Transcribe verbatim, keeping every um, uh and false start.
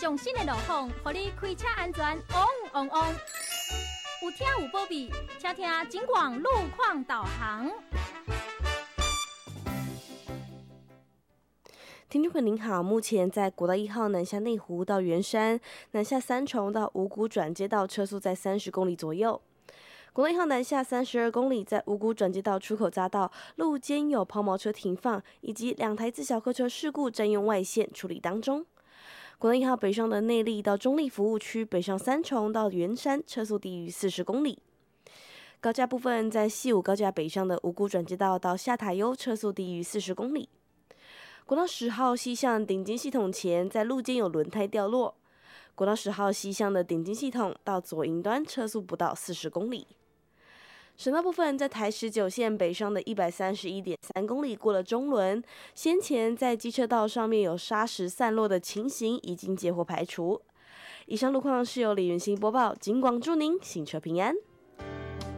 上新的路况，互你开车安全旺旺旺。有听有保庇，请听警广路况导航。 听众朋友您好，目前在国道一号南下内湖到圆山，南下三重到五股转接道车速在三十公里左右。国道一号南下三十二公里，在五股转接道出口匝道路肩有抛锚车停放，以及两台自小客车事故占用外线处理当中。国道一号北上的内坜到中坜服务区，北上三重到圆山车速低于四十公里。高架部分在西武高架北上的五股转接道到下塔悠车速低于四十公里。国道十号西向顶尖系统前，在路肩有轮胎掉落。国道十号西向的顶尖系统到左营端车速不到四十公里。省道部分在台十九线北上的一百三十一点三公里过了中仑，先前在机车道上面有砂石散落的情形已经结获排除。以上路况是由李云兴播报，警广祝您行车平安。